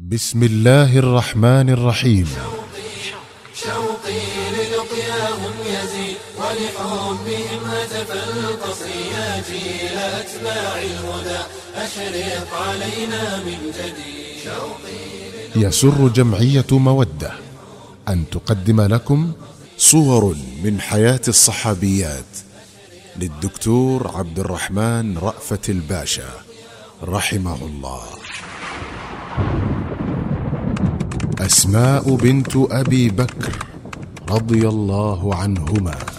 بسم الله الرحمن الرحيم. شوقي للقياهم يزيد ولحبهم هتف القصر يا جيل أتباع الهدى أشرق علينا من جديد. يسر جمعية مودة أن تقدم لكم صور من حياة الصحابيات للدكتور عبد الرحمن رأفت الباشا رحمه الله. أسماء بنت أبي بكر رضي الله عنهما.